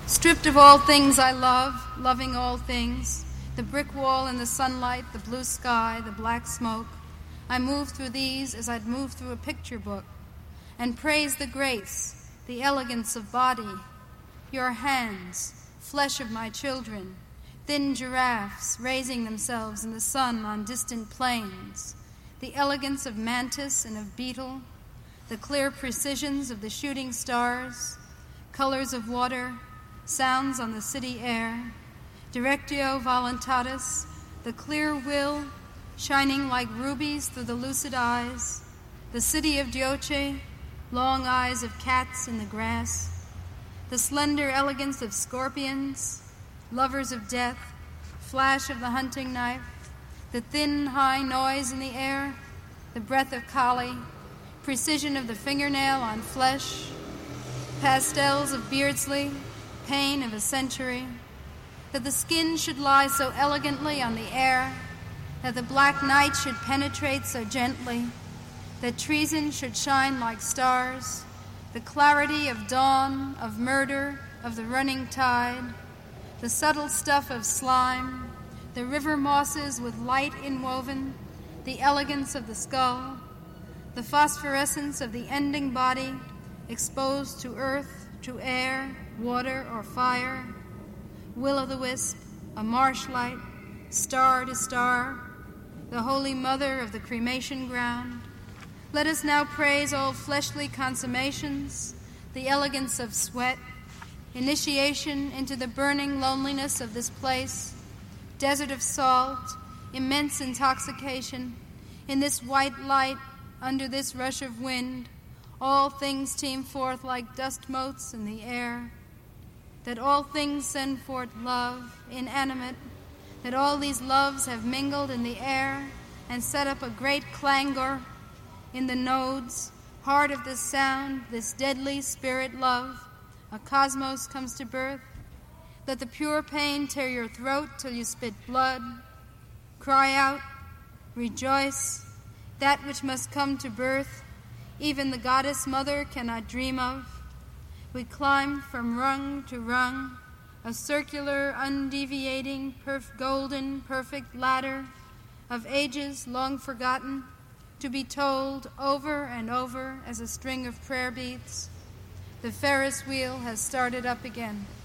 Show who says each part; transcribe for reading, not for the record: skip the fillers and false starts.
Speaker 1: Stripped of all things I love, loving all things, the brick wall and the sunlight, the blue sky, the black smoke, I move through these as I'd move through a picture book, and praise the grace, the elegance of body, your hands, flesh of my children, thin giraffes raising themselves in the sun on distant plains, the elegance of mantis and of beetle, the clear precisions of the shooting stars, colors of water, sounds on the city air, directio voluntatis, the clear will shining like rubies through the lucid eyes, the city of Dioce, long eyes of cats in the grass, the slender elegance of scorpions, lovers of death, flash of the hunting knife, the thin, high noise in the air, the breath of Kali, precision of the fingernail on flesh, pastels of Beardsley, pain of a century, that the skin should lie so elegantly on the air, that the black night should penetrate so gently, that treason should shine like stars, the clarity of dawn, of murder, of the running tide, the subtle stuff of slime, the river mosses with light inwoven, the elegance of the skull, the phosphorescence of the ending body exposed to earth, to air, water, or fire, will-o'-the-wisp, a marsh light, star to star, the holy mother of the cremation ground. Let us now praise all fleshly consummations, the elegance of sweat, initiation into the burning loneliness of this place, desert of salt, immense intoxication, in this white light, under this rush of wind, all things teem forth like dust motes in the air, that all things send forth love, inanimate, that all these loves have mingled in the air and set up a great clangor in the nodes, heart of this sound, this deadly spirit love, a cosmos comes to birth. Let the pure pain tear your throat till you spit blood. Cry out, rejoice, that which must come to birth, even the goddess mother cannot dream of. We climb from rung to rung, a circular, undeviating, golden, perfect ladder of ages long forgotten, to be told over and over as a string of prayer beats. The Ferris wheel has started up again.